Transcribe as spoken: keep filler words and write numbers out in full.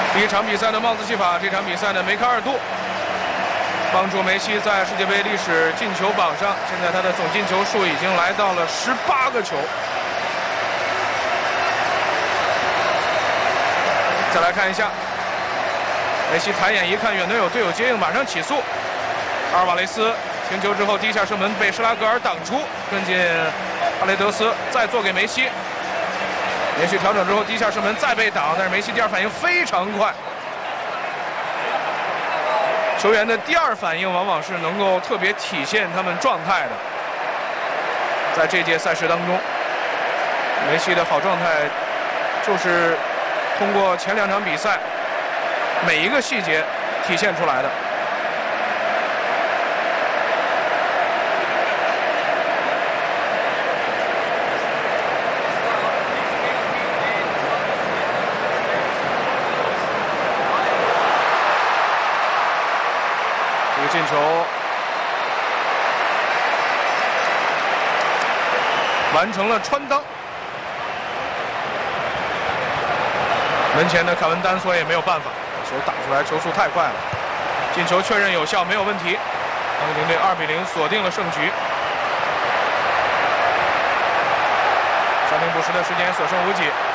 第一场比赛的帽子戏法，这场比赛的梅开二度，帮助梅西在世界杯历史进球榜上，现在他的总进球数已经来到了十八个球。再来看一下，梅西抬眼一看，远端有队友接应，马上起速。阿尔瓦雷斯停球之后，第一下射门被施拉格尔挡出，跟进阿雷德斯再做给梅西。连续调整之后，第一下射门再被挡，但是梅西第二反应非常快。球员的第二反应往往是能够特别体现他们状态的。在这届赛事当中，梅西的好状态就是通过前两场比赛每一个细节体现出来的。这个进球完成了穿裆，门前的凯文丹索也没有办法，球打出来，球速太快了，进球确认有效，没有问题。阿根廷队二比零锁定了胜局。伤停补时的时间所剩无几。